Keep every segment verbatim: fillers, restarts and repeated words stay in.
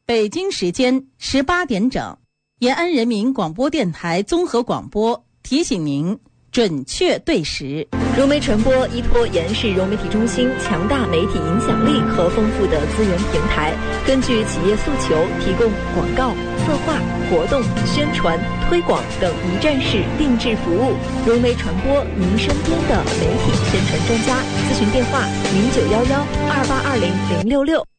北京时间十八点整，延安人民广播电台综合广播提醒您准确对时。 融媒传播依托延安市融媒体中心强大媒体影响力和丰富的资源平台，根据企业诉求，提供广告、策划、活动、宣传、推广等一站式定制服务。融媒传播，您身边的媒体宣传专家。咨询电话：零九幺幺二八二零零六六。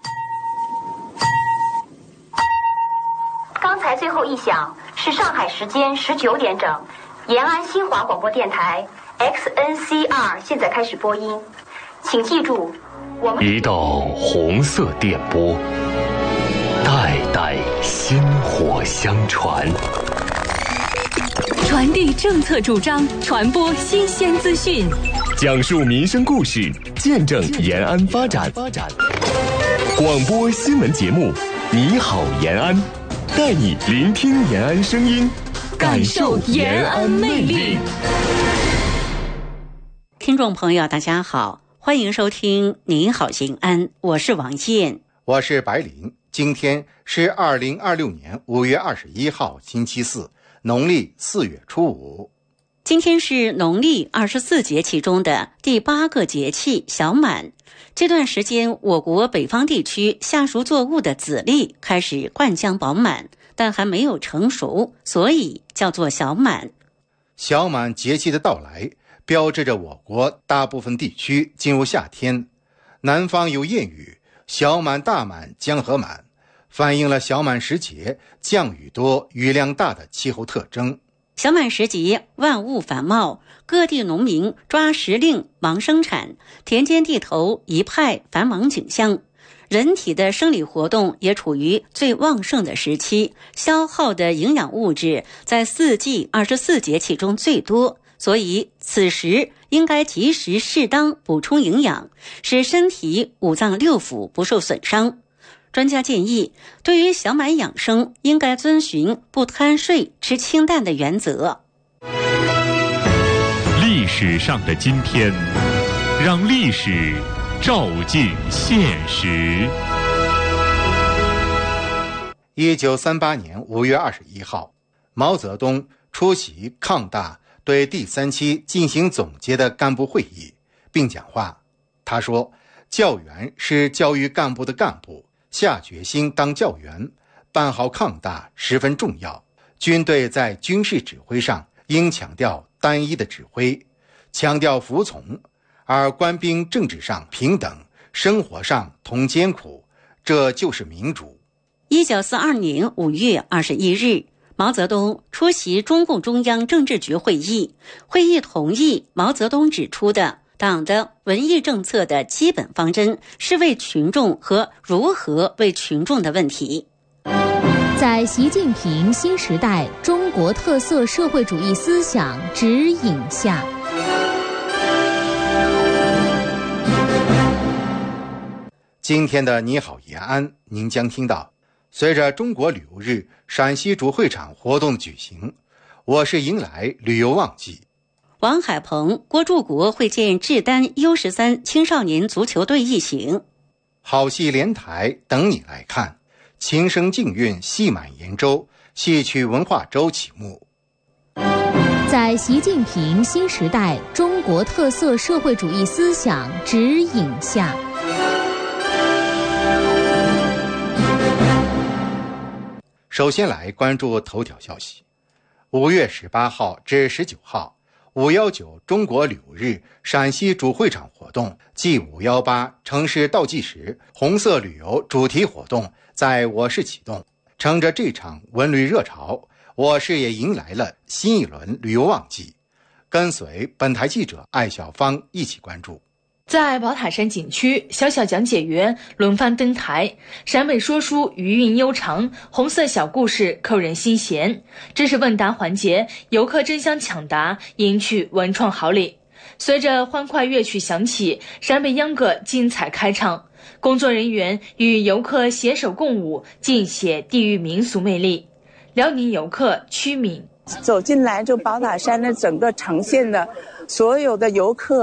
刚才最后一响是上海时间十九点整，延安新华广播电台 X N C R 现在开始播音，请记住，我们一道红色电波，代代薪火相传， 传递政策主张，传播新鲜资讯， 讲述民生故事，见证延安发展。广播新闻节目，你好延安，带你聆听延安声音，感受延安魅力。 听众朋友大家好，欢迎收听您好延安，我是王燕， 我是白林。今天是二零二六年五月二十一号星期四，农历四月初五。 今天是农历二十四节气中的第八个节气小满。这段时间，我国北方地区夏熟作物的籽粒开始灌浆饱满，但还没有成熟，所以叫做小满。 小满节气的到来，标志着我国大部分地区进入夏天。南方有谚语“小满大满江河满”，反映了小满时节降雨多、雨量大的气候特征。 小满时节，万物繁茂，各地农民抓时令忙生产，田间地头一派繁忙景象。人体的生理活动也处于最旺盛的时期，消耗的营养物质在四季二十四节气中最多，所以此时应该及时适当补充营养，使身体五脏六腑不受损伤。专家建议，对于小满养生，应该遵循不贪睡、吃清淡的原则。 历史上的今天，让历史照进现实。 一九三八年五月二十一号，毛泽东出席抗大对第三期进行总结的干部会议，并讲话。他说，教员是教育干部的干部，下决心当教员，办好抗大十分重要。军队在军事指挥上应强调单一的指挥，强调服从，而官兵政治上平等，生活上同艰苦，这就是民主。 一九四二年五月二十一日，毛泽东出席中共中央政治局会议，会议同意毛泽东指出的党的文艺政策的基本方针是为群众和如何为群众的问题。 在习近平新时代中国特色社会主义思想指引下， 今天的你好延安，您将听到，随着中国旅游日陕西主会场活动举行，我市迎来旅游旺季。 王海鹏、郭柱国会见志丹 U 十三 青少年足球队一行。 好戏连台等你来看，情声竞韵戏满延州，戏曲文化周启幕。 在习近平新时代中国特色社会主义思想指引下， 首先来关注头条消息。五月十八号至十九号，五一九中国旅游日陕西主会场活动暨五一八城市倒计时红色旅游主题活动在我市启动。乘着这场文旅热潮，我市也迎来了新一轮旅游旺季。跟随本台记者艾小芳一起关注。 在宝塔山景区，小小讲解员轮番登台，陕北说书余韵悠长，红色小故事扣人心弦。知识问答环节，游客争相抢答，赢取文创好礼。随着欢快乐曲响起，陕北秧歌精彩开唱，工作人员与游客携手共舞，尽显地域民俗魅力。辽宁游客曲敏走进来，就宝塔山的整个呈现的所有的游客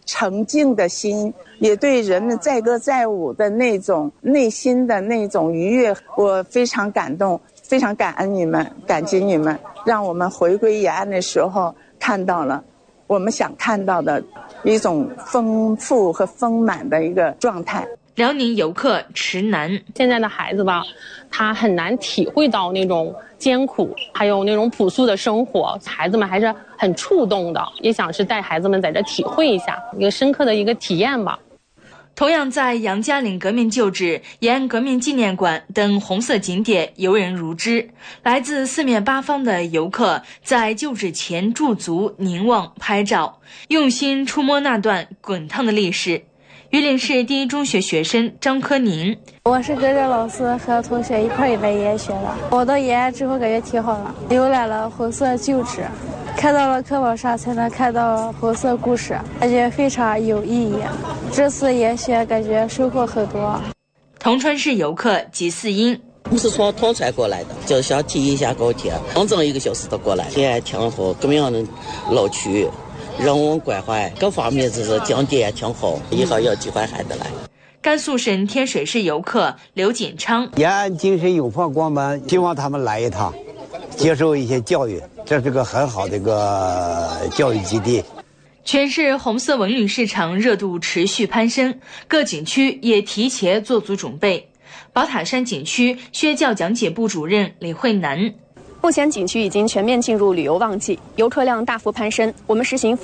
澄净的心，也对人们载歌载舞的那种内心的那种愉悦，我非常感动，非常感恩你们，感激你们，让我们回归延安的时候看到了我们想看到的一种丰富和丰满的一个状态。 辽宁游客池南， 现在的孩子吧，他很难体会到那种艰苦，还有那种朴素的生活，孩子们还是很触动的，也想是带孩子们在这体会一下一个深刻的一个体验吧。 同样在杨家岭革命旧址、延安革命纪念馆等红色景点游人如织，来自四面八方的游客在旧址前驻足凝望拍照，用心触摸那段滚烫的历史。榆林市第一中学学生张科宁， 我是跟着老师和同学一块来延安学的。我到延安之后感觉挺好的，浏览了红色旧址，看到了课本上才能看到红色故事，感觉非常有意义。这次研学感觉收获很多。 铜川市游客吉四英， 我们是从铜川过来的，就想体验一下高铁，整整一个小时都过来，延安挺好，革命的老区。人文关怀各方面就是景点挺好，以后有机会还得来。 甘肃省天水市游客刘锦昌， 延安精神涌放光门，希望他们来一趟，接受一些教育，这是个很好的一个教育基地。 全市红色文旅市场热度持续攀升，各景区也提前做足准备。宝塔山景区宣教讲解部主任李慧楠， 目前景区已经全面进入旅游旺季，游客量大幅攀升。我们实行